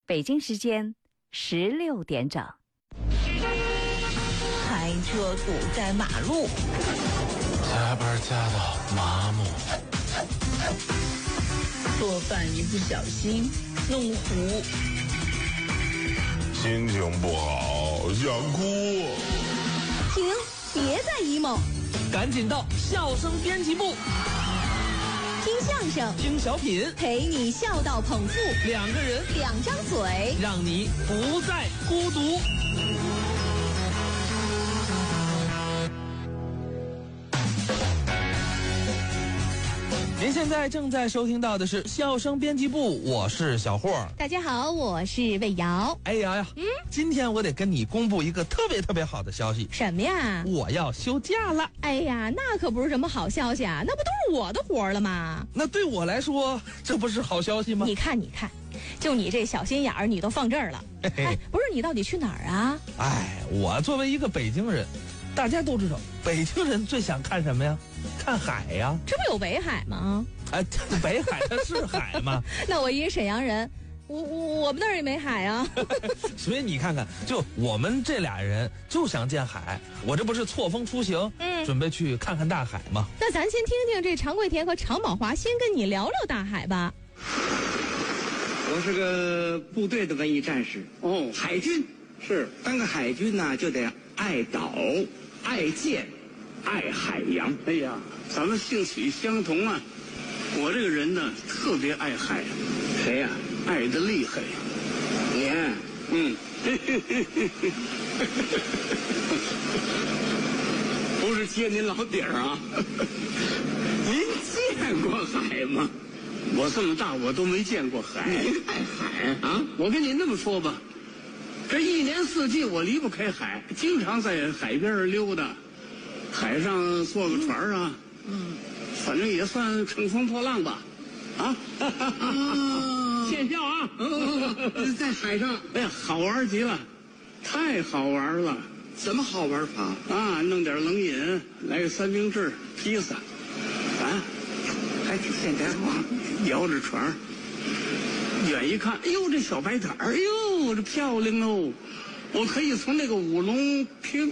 北京时间16点整。 开车堵在马路， 加班加到麻木， 做饭一不小心弄糊， 心情不好想哭。 停，别再 emo， 赶紧到笑声编辑部， 听相声， 听小品， 陪你笑到捧腹， 两个人， 两张嘴， 让你不再孤独。您现在正在收听到的是笑声编辑部，我是小霍。 大家好，我是魏瑶。 哎呀，今天我得跟你公布一个特别好的消息。 什么呀？ 我要休假了。 哎呀，那可不是什么好消息啊，那不都是我的活了吗？ 那对我来说，这不是好消息吗？ 你看，就你这小心眼儿，你都放这儿了。哎，不是，你到底去哪儿啊？ 哎，我作为一个北京人，大家都知道，北京人最想看什么呀？看海呀。 这不有北海吗？ 北海它是海吗？ 那我一沈阳人，我们那儿也没海啊。 所以你看看，就我们这俩人就想见海，我这不是错峰出行，准备去看看大海吗？ 那咱先听听这常贵田和常宝华先跟你聊聊大海吧。 我是个部队的文艺战士，海军是当个海军呢，就得爱岛、爱舰、爱海洋。哎呀，咱们兴趣相同啊！我这个人呢，特别爱海。谁呀？爱的厉害。你？不是揭您老底儿啊？您见过海吗？我这么大我都没见过海。您爱海啊？我跟您这么说吧，这一年四季我离不开海，经常在海边溜达，海上坐个船啊，反正也算乘风破浪吧，见笑啊！在海上，哎呀，好玩极了，太好玩了。怎么好玩法啊？弄点冷饮，来个三明治、披萨，还挺现代化。摇着船，远一看，哎呦，这小白毯，哎呦，这漂亮喽！我可以从那个五龙亭，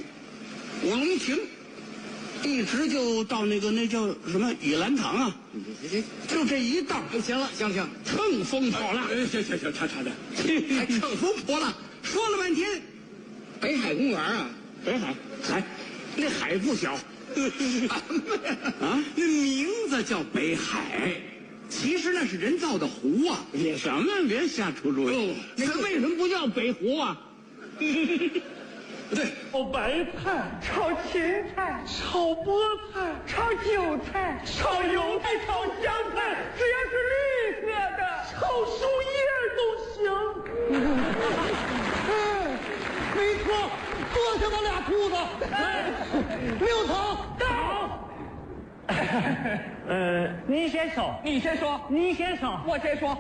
一直就到那叫什么雨兰堂啊，就这一道。行了，行，乘风破浪。行，差着，还乘风破浪，说了半天，北海公园啊，北海，那海不小，那名字叫北海。其实那是人造的湖啊！别瞎出主意。那个为什么不叫北湖啊？不对， 炒白菜、炒芹菜、炒菠菜、炒韭菜、炒油菜、炒香菜，只要是绿色的，炒树叶都行。没错，多下那俩兔子。刘头到。你先说，我先说。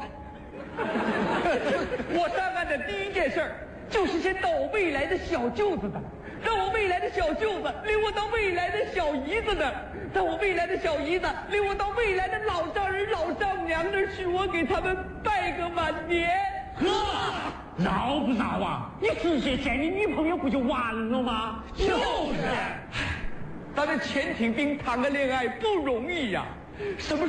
我上岸的第一件事就是先到我未来的小舅子那儿，让我未来的小舅子领我到未来的小姨子那儿，让我未来的小姨子领我到未来的老丈人老丈娘那儿去，我给他们拜个晚年。闹不闹啊？你直接见你女朋友不就完了吗？就是，咱们潜艇兵谈个恋爱不容易呀，什么